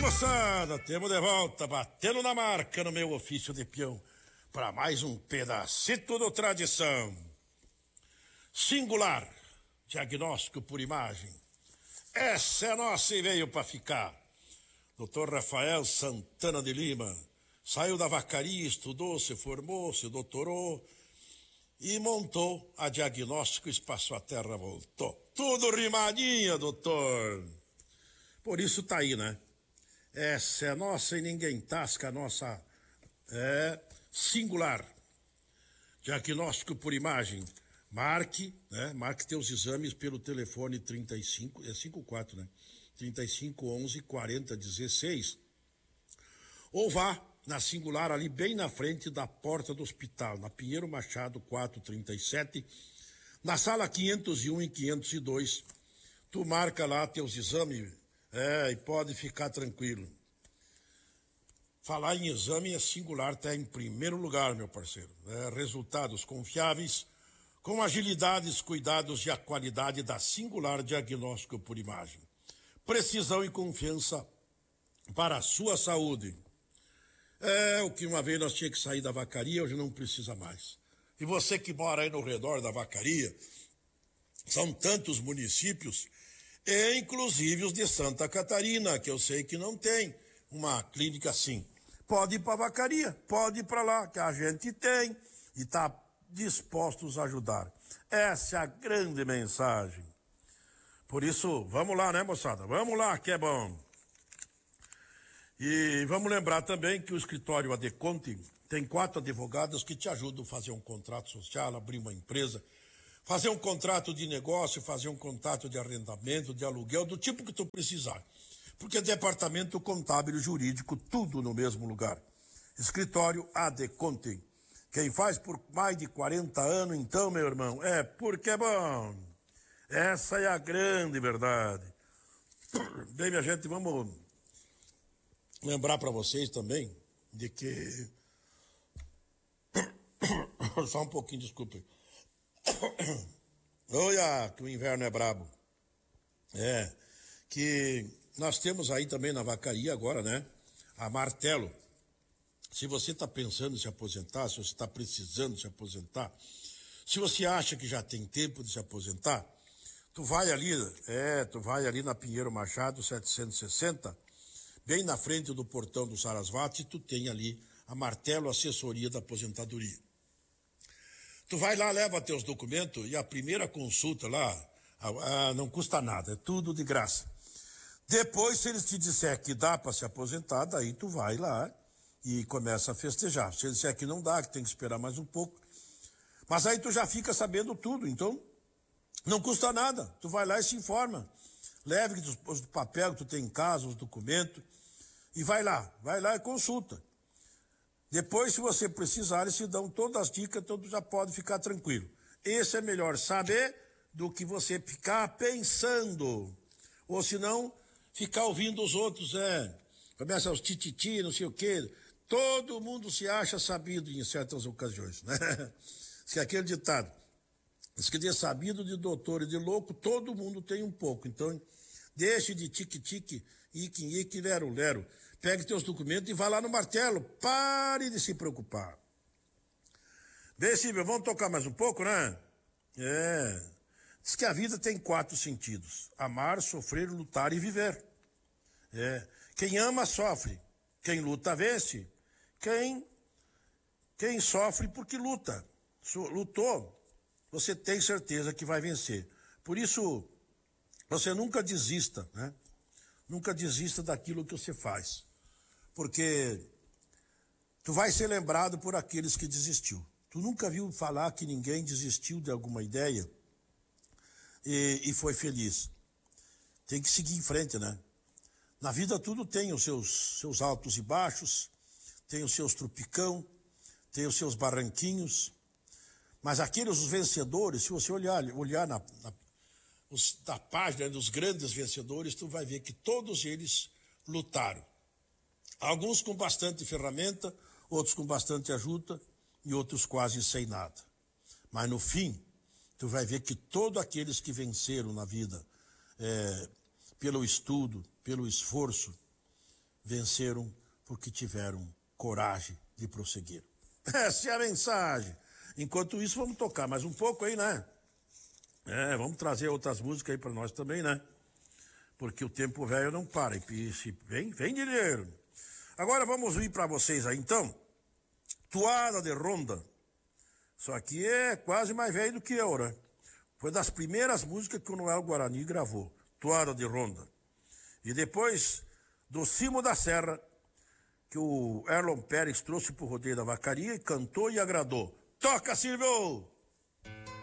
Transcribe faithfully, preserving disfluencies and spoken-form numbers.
Moçada, temos de volta, batendo na marca no meu ofício de peão, para mais um pedacito do tradição. Singular, diagnóstico por imagem. Essa é nossa e veio para ficar. doutor Rafael Santana de Lima saiu da vacaria, estudou, se formou, se doutorou e montou a Diagnóstico Espaço a Terra Voltou. Tudo rimadinha, doutor. Por isso tá aí, né? Essa é nossa e ninguém tasca a nossa é, singular. Diagnóstico por imagem. Marque, né? Marque teus exames pelo telefone trinta e cinco, é cinquenta e quatro, né? trinta e cinco, onze, quarenta, dezesseis. Ou vá na singular ali bem na frente da porta do hospital, na Pinheiro Machado quatrocentos e trinta e sete, na sala quinhentos e um e quinhentos e dois. Tu marca lá teus exames. É, e pode ficar tranquilo. Falar em exame é singular, tá em primeiro lugar, meu parceiro. É, resultados confiáveis, com agilidades, cuidados e a qualidade da singular diagnóstico por imagem. Precisão e confiança para a sua saúde. É o que uma vez nós tínhamos que sair da vacaria, hoje não precisa mais. E você que mora aí no redor da vacaria, são tantos municípios, e inclusive os de Santa Catarina, que eu sei que não tem uma clínica assim. Pode ir para a vacaria, pode ir para lá, que a gente tem e está dispostos a ajudar. Essa é a grande mensagem. Por isso, vamos lá, né, moçada? Vamos lá, que é bom. E vamos lembrar também que o escritório Adeconte tem quatro advogados que te ajudam a fazer um contrato social, abrir uma empresa, fazer um contrato de negócio, fazer um contrato de arrendamento, de aluguel, do tipo que tu precisar. Porque departamento contábil e jurídico, tudo no mesmo lugar. Escritório Adeconte. Quem faz por mais de quarenta anos, então, meu irmão, é porque é bom. Essa é a grande verdade. Bem, minha gente, vamos lembrar para vocês também de que... Só um pouquinho, desculpe. Olha, que o inverno é brabo. É, que nós temos aí também na vacaria agora, né? A Martelo. Se você está pensando em se aposentar, se você está precisando se aposentar, se você acha que já tem tempo de se aposentar, tu vai ali, é, tu vai ali na Pinheiro Machado setecentos e sessenta, bem na frente do portão do Sarasvati, e tu tem ali a Martelo Assessoria da Aposentadoria. Tu vai lá, leva teus documentos e a primeira consulta lá ah, não custa nada, é tudo de graça. Depois, se eles te disser que dá para se aposentar, daí tu vai lá e começa a festejar. Se eles disser que não dá, que tem que esperar mais um pouco. Mas aí tu já fica sabendo tudo, então não custa nada. Tu vai lá e se informa. Leve os papéis que tu tem em casa, os documentos, e vai lá, vai lá e consulta. Depois, se você precisar, eles te dão todas as dicas, então tu já pode ficar tranquilo. Esse é melhor saber do que você ficar pensando. Ou se não, ficar ouvindo os outros, é, começa os tititi, não sei o quê. Todo mundo se acha sabido em certas ocasiões, né? Se aquele ditado, diz que de sabido, de doutor e de louco, todo mundo tem um pouco. Então, deixe de tique-tique, ique-ique, lero-lero. Pegue teus documentos e vá lá no martelo. Pare de se preocupar. Bem, Silvio, vamos tocar mais um pouco, né? É. Diz que a vida tem quatro sentidos: amar, sofrer, lutar e viver. É. Quem ama, sofre. Quem luta, vence. Quem, quem sofre porque luta. Lutou, você tem certeza que vai vencer. Por isso, você nunca desista, né? Nunca desista daquilo que você faz. Porque tu vai ser lembrado por aqueles que desistiu. Tu nunca viu falar que ninguém desistiu de alguma ideia e, e foi feliz. Tem que seguir em frente, né? Na vida tudo tem os seus, seus altos e baixos, tem os seus tropicão, tem os seus barranquinhos, mas aqueles os vencedores, se você olhar, olhar na, na, os, na página dos grandes vencedores, tu vai ver que todos eles lutaram. Alguns com bastante ferramenta, outros com bastante ajuda e outros quase sem nada. Mas no fim, tu vai ver que todos aqueles que venceram na vida, é, pelo estudo, pelo esforço, venceram porque tiveram coragem de prosseguir. Essa é a mensagem. Enquanto isso, vamos tocar mais um pouco aí, né? É, vamos trazer outras músicas aí para nós também, né? Porque o tempo velho não para. E se vem, vem dinheiro. Agora vamos vir para vocês aí, então. Toada de Ronda. Isso aqui é quase mais velho do que eu, né? Foi das primeiras músicas que o Noel Guarani gravou. Toada de Ronda. E depois, do Cimo da Serra, que o Erlon Pérez trouxe pro rodeio da Vacaria e cantou e agradou. Toca, Silvio!